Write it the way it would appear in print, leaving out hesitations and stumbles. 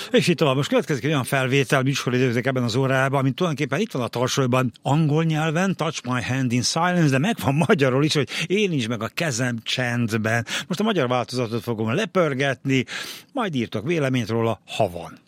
És itt tovább most következik egy olyan felvétel műsoridőzők ebben az órában, mint tulajdonképpen itt van a tarsolyban angol nyelven, Touch My Hand in Silence, de megvan magyarul is, hogy érintsd meg a kezem csendben. Most a magyar változatot fogom lepörgetni, majd írtok véleményt róla, ha van.